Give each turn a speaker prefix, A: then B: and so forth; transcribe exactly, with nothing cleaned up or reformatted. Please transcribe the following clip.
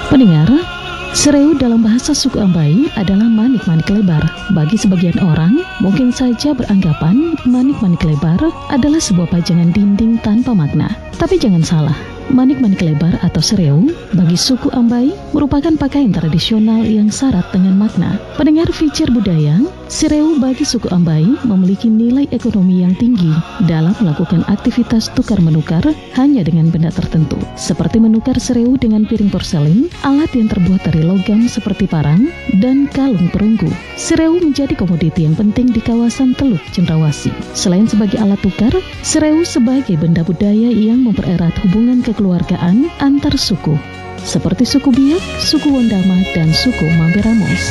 A: Pendengar, Sereu dalam bahasa suku Ambai adalah manik-manik lebar. Bagi sebagian orang, mungkin saja beranggapan manik-manik lebar adalah sebuah pajangan dinding tanpa makna. Tapi jangan salah, manik-manik lebar atau sereu bagi suku Ambai merupakan pakaian tradisional yang syarat dengan makna. Pendengar feature budaya, sereu bagi suku Ambai memiliki nilai ekonomi yang tinggi dalam melakukan aktivitas tukar-menukar hanya dengan benda tertentu, seperti menukar sereu dengan piring porselin, alat yang terbuat dari logam seperti parang, dan kalung perunggu. Sereu menjadi komoditi yang penting di kawasan Teluk Cendrawasih. Selain sebagai alat tukar, sereu sebagai benda budaya yang mempererat hubungan kekeluargaan antar suku, seperti suku Biak, suku Wondama, dan suku Mamberamos.